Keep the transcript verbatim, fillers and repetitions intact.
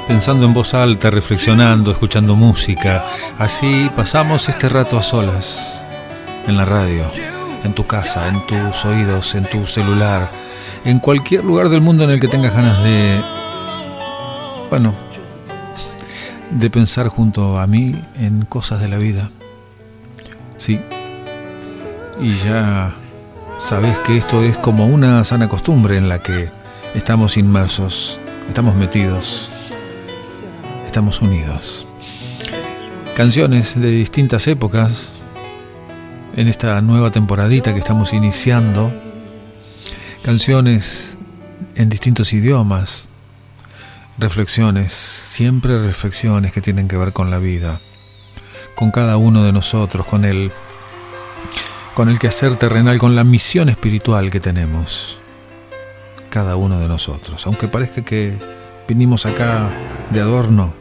pensando en voz alta, reflexionando, escuchando música. Así pasamos este rato a solas, en la radio, en tu casa, en tus oídos, en tu celular, en cualquier lugar del mundo en el que tengas ganas de, bueno, de pensar junto a mí en cosas de la vida. Sí, y ya sabes que esto es como una sana costumbre en la que estamos inmersos, estamos metidos, estamos unidos. Canciones de distintas épocas en esta nueva temporadita que estamos iniciando. Canciones en distintos idiomas. Reflexiones, siempre reflexiones que tienen que ver con la vida, con cada uno de nosotros, con el, con el quehacer terrenal, con la misión espiritual que tenemos, cada uno de nosotros. Aunque parezca que vinimos acá de adorno,